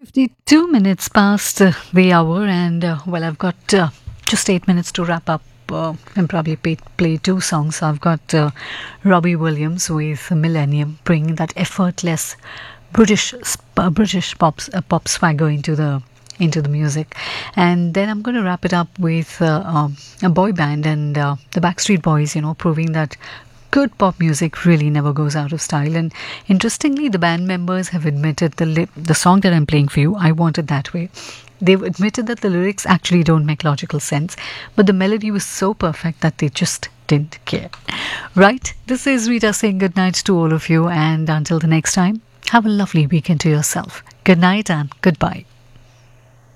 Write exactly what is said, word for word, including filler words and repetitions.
fifty-two minutes past uh, the hour, and uh, well, I've got uh, just eight minutes to wrap up uh, and probably pay, play two songs. So I've got uh, Robbie Williams with Millennium, bringing that effortless British sp- uh, British pop uh, pop swagger into the into the music, and then I'm going to wrap it up with uh, um, a boy band and uh, the Backstreet Boys. You know, proving that good pop music really never goes out of style. And interestingly, the band members have admitted the li- the song that I'm playing for you, I Want It That Way. They've admitted that the lyrics actually don't make logical sense, but the melody was so perfect that they just didn't care. Right? This is Rita saying good night to all of you, and until the next time, have a lovely weekend to yourself. Good night and goodbye.